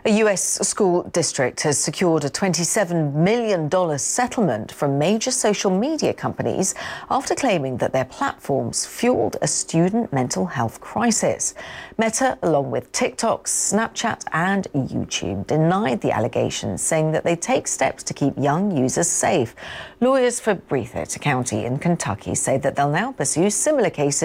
A US school district has secured a $27 million settlement from major social media companies after claiming that their platforms fueled a student mental health crisis. Meta, along with TikTok, Snapchat and YouTube, denied the allegations, saying that they take steps to keep young users safe. Lawyers for Breathitt County in Kentucky say that they'll now pursue similar cases